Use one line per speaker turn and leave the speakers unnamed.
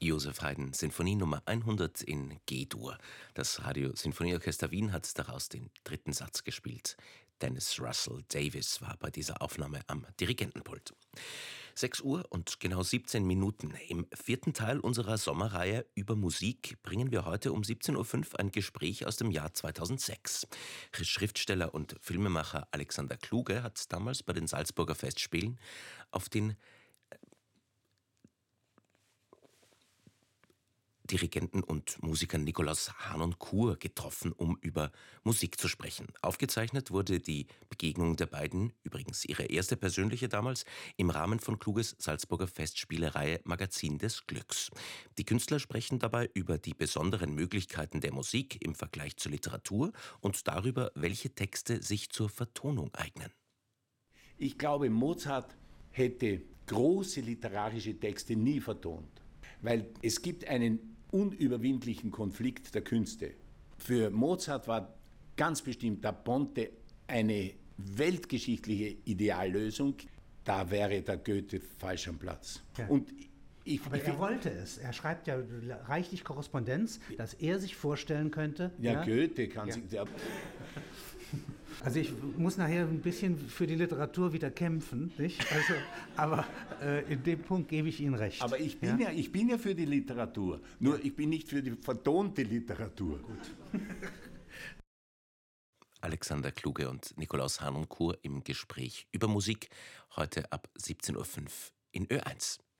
Joseph Haydn, Sinfonie Nummer 100 in G-Dur. Das Radio-Sinfonieorchester Wien hat daraus den dritten Satz gespielt. Dennis Russell Davies war bei dieser Aufnahme am Dirigentenpult. 6 Uhr und genau 17 Minuten. Im vierten Teil unserer Sommerreihe über Musik bringen wir heute um 17.05 Uhr ein Gespräch aus dem Jahr 2006. Schriftsteller und Filmemacher Alexander Kluge hat damals bei den Salzburger Festspielen auf den Dirigenten und Musiker Nikolaus Harnoncourt getroffen, um über Musik zu sprechen. Aufgezeichnet wurde die Begegnung der beiden, übrigens ihre erste persönliche damals, im Rahmen von Kluges Salzburger Festspielereihe Magazin des Glücks. Die Künstler sprechen dabei über die besonderen Möglichkeiten der Musik im Vergleich zur Literatur und darüber, welche Texte sich zur Vertonung eignen.
Ich glaube, Mozart hätte große literarische Texte nie vertont, weil es gibt einen unüberwindlichen Konflikt der Künste. Für Mozart war ganz bestimmt Da Ponte eine weltgeschichtliche Ideallösung. Da wäre der Goethe falsch am Platz.
Ja.
Und
Aber er wollte es. Er schreibt ja reichlich Korrespondenz, dass er sich vorstellen könnte.
Ja, Goethe kann sich...
Also ich muss nachher ein bisschen für die Literatur wieder kämpfen, nicht? Also, aber in dem Punkt gebe ich Ihnen recht.
Aber ich bin ja für die Literatur, nur ich bin nicht für die vertonte Literatur.
Gut.
Alexander Kluge und Nikolaus Harnoncourt im Gespräch über Musik, heute ab 17.05 Uhr in Ö1.